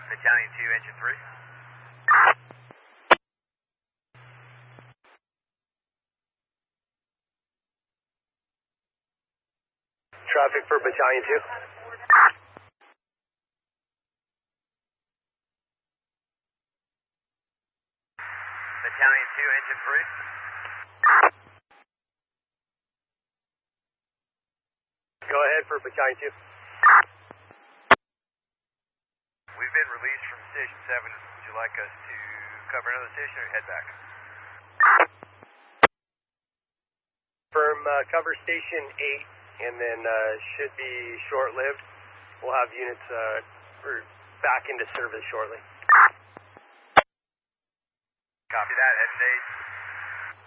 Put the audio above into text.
Battalion 2, Engine 3. Traffic for Battalion 2. Battalion 2, Engine 3. Go ahead for Battalion 2. We've been released from Station 7. Would you like us to cover another station or head back? Firm, cover Station 8, and then should be short-lived. We'll have units back into service shortly. Copy that.